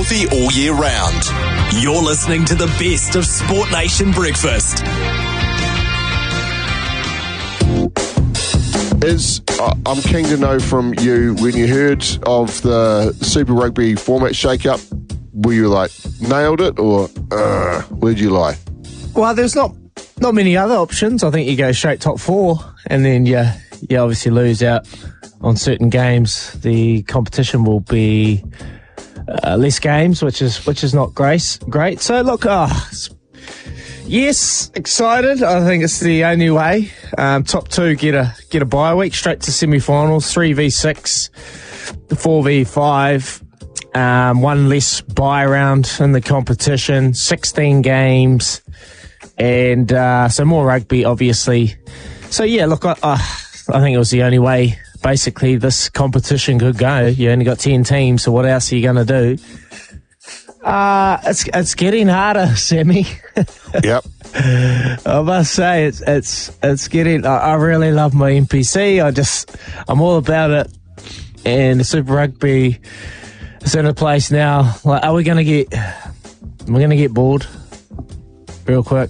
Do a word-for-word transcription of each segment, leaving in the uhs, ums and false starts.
healthy all year round. You're listening to the best of Sport Nation Breakfast. Is uh, I'm keen to know from you, when you heard of the Super Rugby format shake-up, were you like, nailed it, or uh, where'd you lie? Well, there's not not many other options. I think you go straight top four, and then you, you obviously lose out on certain games. The competition will be uh, less games, which is which is not great. Great. So, look, uh, yes, excited. I think it's the only way. Um, top two get a get a bye week, straight to semi-finals, three v six, four v five. Um, one less bye round in the competition, sixteen games, and uh, so more rugby, obviously. So, yeah, look, I, uh, I think it was the only way, basically, this competition could go. You only got ten teams, so what else are you going to do? Uh, it's it's getting harder, Sammy. Yep. I must say, it's it's it's getting. I, I really love my N P C. I just, I'm all about it, and the Super Rugby is in a place now. Like, are we going to get? We're going to get bored real quick.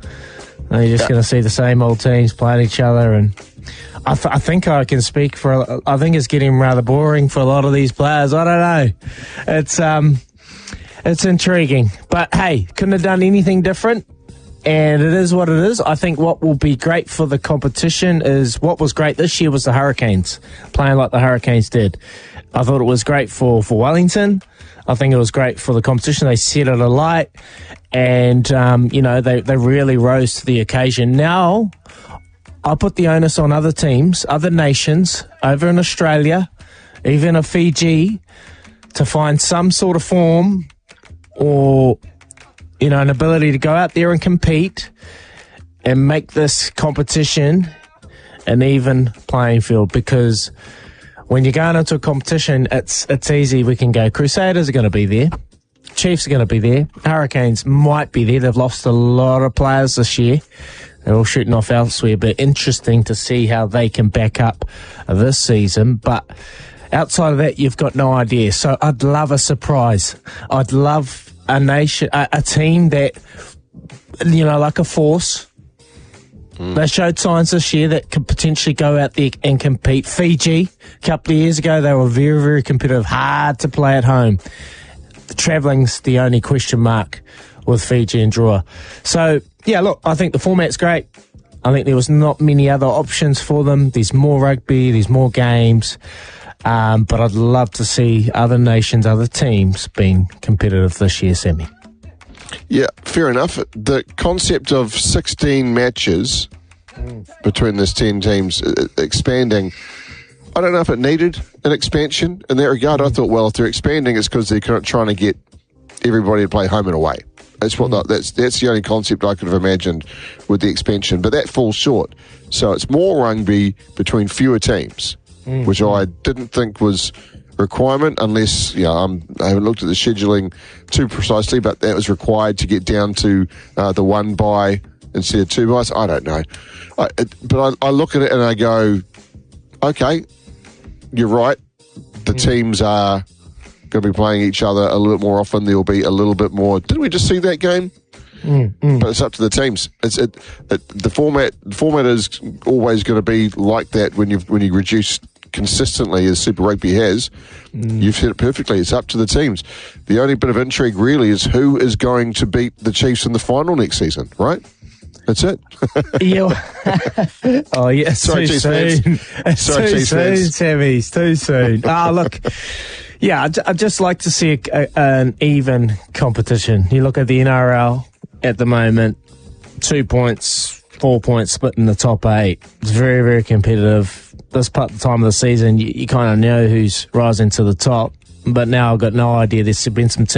Are you just Yeah. going to see the same old teams playing each other? And I, th- I think I can speak for. I think it's getting rather boring for a lot of these players. I don't know. It's um. It's intriguing. But, hey, couldn't have done anything different, and it is what it is. I think what will be great for the competition is what was great this year was the Hurricanes, playing like the Hurricanes did. I thought it was great for, for Wellington. I think it was great for the competition. They set it alight, and, um, you know, they, they really rose to the occasion. Now, I put the onus on other teams, other nations, over in Australia, even a Fiji, to find some sort of form or, you know, an ability to go out there and compete and make this competition an even playing field. Because when you're going into a competition, it's it's easy. We can go, Crusaders are going to be there. Chiefs are going to be there. Hurricanes might be there. They've lost a lot of players this year. They're all shooting off elsewhere. But interesting to see how they can back up this season. But outside of that, you've got no idea. So I'd love a surprise. I'd love a nation, a, a team that, you know, like a force. Mm. They showed signs this year that could potentially go out there and compete. Fiji, a couple of years ago, they were very, very competitive, hard to play at home. The travelling's the only question mark with Fiji and Drua. So, yeah, look, I think the format's great. I think there was not many other options for them. There's more rugby, there's more games. Um, but I'd love to see other nations, other teams being competitive this year, Sammy. Yeah, fair enough. The concept of sixteen matches mm. between these ten teams uh, expanding, I don't know if it needed an expansion in that regard. Mm. I thought, well, if they're expanding, it's because they're kind of trying to get everybody to play home and away. That's what mm. the, that's that's the only concept I could have imagined with the expansion, but that falls short. So it's more rugby between fewer teams. Mm. Which I didn't think was a requirement unless, you know, I'm, I haven't looked at the scheduling too precisely, but that was required to get down to uh, the one bye instead of two byes. I don't know. I, it, but I, I look at it and I go, okay, you're right. The mm. teams are going to be playing each other a little bit more often. There will be a little bit more. Didn't we just see that game? Mm, mm. But it's up to the teams. It's it, it, the format. The format is always going to be like that when you when you reduce consistently as Super Rugby has. Mm. You've said it perfectly. It's up to the teams. The only bit of intrigue really is who is going to beat the Chiefs in the final next season. Right? That's it. oh yeah, it's Sorry, too Chiefs soon. fans. It's Sorry, too Chiefs soon, fans. Sammy. It's too soon. Ah, look. Yeah, I'd, I'd just like to see a, a, an even competition. You look at the N R L at the moment, two points, four points split in the top eight. It's very, very competitive. This part of the time of the season, you, you kind of know who's rising to the top. But now I've got no idea. There's been some teams